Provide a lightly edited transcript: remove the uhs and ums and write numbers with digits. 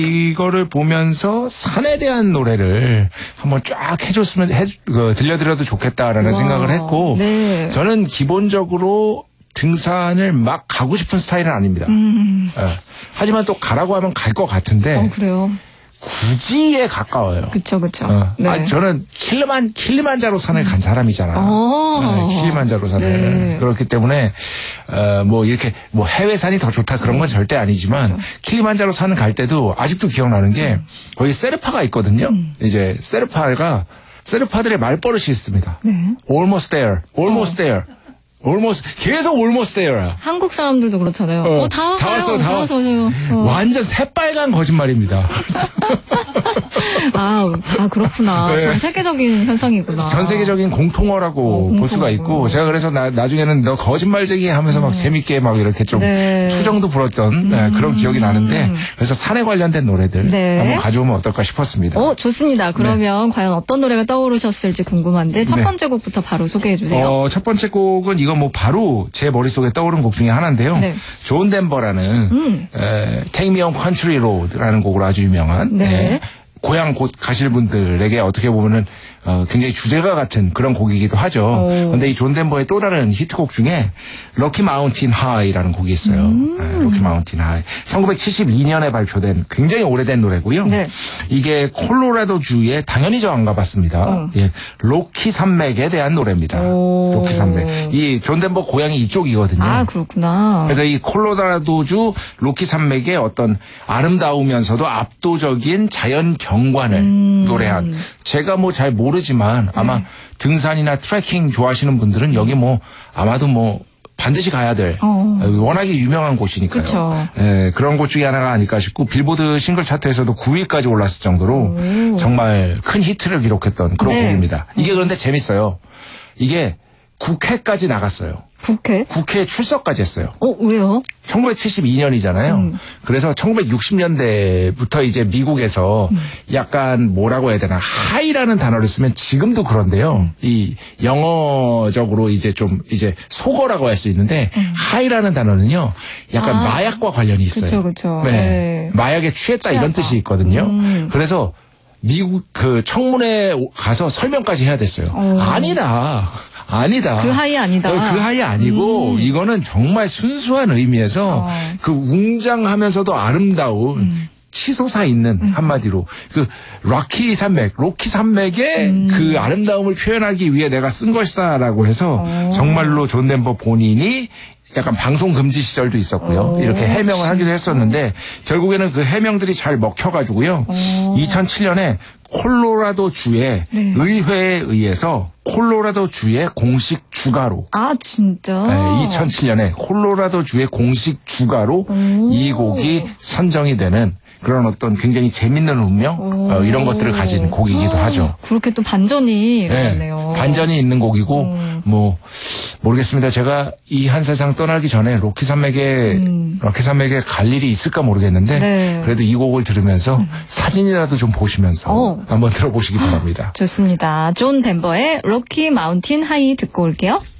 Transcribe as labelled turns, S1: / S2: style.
S1: 이거를 보면서 산에 대한 노래를 한번 쫙 해줬으면 들려드려도 좋겠다라는 생각을 했고
S2: 네.
S1: 저는 기본적으로 등산을 막 가고 싶은 스타일은 아닙니다. 하지만 또 가라고 하면 갈 것 같은데
S2: 그래요.
S1: 굳이에 가까워요.
S2: 그쵸. 네.
S1: 아니, 저는 킬리만자로 산을 간 사람이잖아요. 킬리만자로 산을.
S2: 네.
S1: 그렇기 때문에, 뭐, 이렇게, 뭐, 해외산이 더 좋다 그런 건 절대 아니지만, 킬리만자로 산을 갈 때도 아직도 기억나는 게, 거기 세르파가 있거든요. 이제, 세르파들의 말버릇이 있습니다.
S2: 네.
S1: Almost there, almost there. 계속 almost there야.
S2: 한국 사람들도 그렇잖아요. 다 왔어요.
S1: 완전 새빨간 거짓말입니다.
S2: 그렇구나.
S1: 네.
S2: 전 세계적인 현상이구나.
S1: 전 세계적인 공통어라고 볼 수가 있고, 제가 그래서 나중에는 너 거짓말쟁이 하면서 막 재밌게 막 이렇게 좀 투정도 부렸던 그런 기억이 나는데, 그래서 산에 관련된 노래들 한번 가져오면 어떨까 싶었습니다.
S2: 좋습니다. 그러면 과연 어떤 노래가 떠오르셨을지 궁금한데, 첫 번째 곡부터 바로 소개해 주세요.
S1: 첫 번째 곡은 이건 뭐 바로 제 머릿속에 떠오른 곡 중에 하나인데요.
S2: 네.
S1: 존 덴버라는 Take Me on Country Road라는 곡으로 아주 유명한 고향 곳 가실 분들에게 어떻게 보면은 굉장히 주제가 같은 그런 곡이기도 하죠. 그런데 이 존 덴버의 또 다른 히트곡 중에 Rocky Mountain High라는 곡이 있어요. Rocky Mountain High. 1972년에 발표된 굉장히 오래된 노래고요.
S2: 네.
S1: 이게 콜로라도주에 당연히 저 안 가봤습니다. 로키 산맥에 대한 노래입니다. 로키 산맥. 이 존 덴버 고향이 이쪽이거든요.
S2: 그렇구나.
S1: 그래서 이 콜로라도주 로키 산맥의 어떤 아름다우면서도 압도적인 자연 경관을 노래한, 제가 뭐 잘 모르지만 아마 등산이나 트레킹 좋아하시는 분들은 여기 뭐 아마도 뭐 반드시 가야 될 워낙에 유명한 곳이니까요.
S2: 그쵸.
S1: 그런 곳 중에 하나가 아닐까 싶고, 빌보드 싱글 차트에서도 9위까지 올랐을 정도로 정말 큰 히트를 기록했던 그런 곡입니다. 이게 그런데 재밌어요. 이게 국회까지 나갔어요. 국회 출석까지 했어요.
S2: 왜요?
S1: 1972년이잖아요. 그래서 1960년대부터 이제 미국에서 약간 뭐라고 해야 되나, 하이라는 단어를 쓰면 지금도 그런데요. 이 영어적으로 이제 좀 이제 속어라고 할 수 있는데, 하이라는 단어는요, 약간 마약과 관련이 있어요.
S2: 그쵸.
S1: 네. 마약에 취했다 이런 뜻이 있거든요. 그래서 미국 그 청문회 가서 설명까지 해야 됐어요. 아니다.
S2: 그 하이 아니다.
S1: 그 하이 아니고 이거는 정말 순수한 의미에서 그 웅장하면서도 아름다운 치솟아 있는 한마디로 그 로키 산맥의 그 아름다움을 표현하기 위해 내가 쓴 것이다라고 해서 정말로 존 덴버 본인이 약간 방송 금지 시절도 있었고요. 이렇게 해명을 하기도 했었는데 결국에는 그 해명들이 잘 먹혀가지고요. 2007년에 콜로라도 주의 의회에 의해서 콜로라도 주의 공식 주가로.
S2: 진짜?
S1: 2007년에 콜로라도 주의 공식 주가로 이 곡이 선정이 되는 그런 어떤 굉장히 재밌는 운명 이런 것들을 가진 곡이기도 하죠.
S2: 그렇게 또 반전이 일어나네요.
S1: 반전이 있는 곡이고 뭐 모르겠습니다. 제가 이 한 세상 떠나기 전에 로키 산맥에 갈 일이 있을까 모르겠는데 그래도 이 곡을 들으면서 사진이라도 좀 보시면서 한번 들어보시기 바랍니다.
S2: 좋습니다. 존 덴버의 로키 마운틴 하이 듣고 올게요.